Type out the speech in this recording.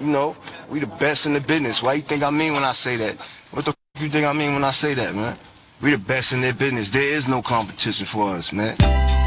You know, we the best in the business. Why you think I mean when I say that? What the you think I mean when I say that, man? We the best in their business. There is no competition for us, man.